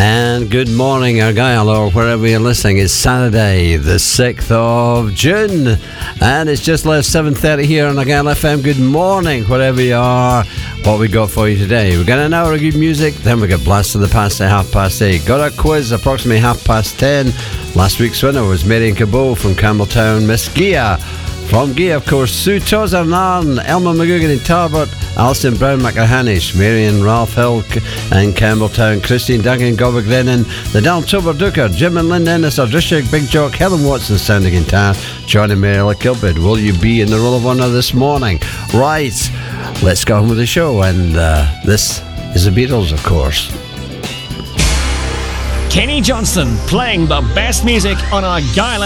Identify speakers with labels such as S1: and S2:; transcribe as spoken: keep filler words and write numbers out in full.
S1: And good morning, Argyll, or wherever you're listening. It's Saturday, the sixth of June, and it's just left seven thirty here on Argyll F M. Good morning, wherever you are. What we got for you today? We've got an hour of good music, then we got Blast of the Past at half past eight. Got a quiz approximately half past ten. Last week's winner was Marion Cabot from Campbelltown. Miss Gia from Gia, of course. Sue Tozer Narn, Elmer McGugan in Tarbert, Alison Brown McIlhanish, Marion Ralph Hill and Campbelltown, Christine Duggan, Gobber Glennon, the Daltober Duker, Jim and Lynn Ennis, Ardrishik, Big Jock, Helen Watson, sounding guitar, John and Mary Kilbid. Will you be in the Roll of Honour this morning? Right, let's go on with the show, and uh, this is the Beatles, of course.
S2: Kenny Johnston playing the best music on Argyll